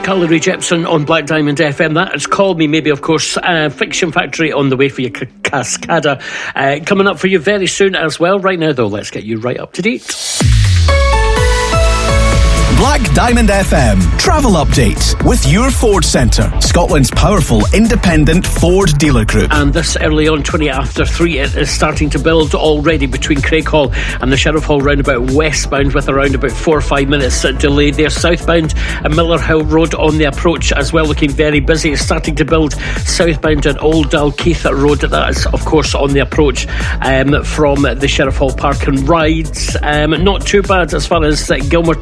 Carly Rae Jepsen on Black Diamond FM. That is Call Me Maybe, of course. Fiction Factory on the way for your Cascada. Coming up for you very soon as well. Right now, though, let's get you right up to date. Black Diamond FM Travel Update with your Ford Centre, Scotland's powerful independent Ford dealer group. And this early on, 20 after 3, it is starting to build already between Craighall and the Sheriff Hall roundabout westbound, with around about 4 or 5 minutes delay there. Southbound and Miller Hill Road on the approach as well, looking very busy. It's starting to build southbound on Old Dalkeith Road. That is, of course, on the approach from the Sheriff Hall Park and Rides. Not too bad as far as Gilmore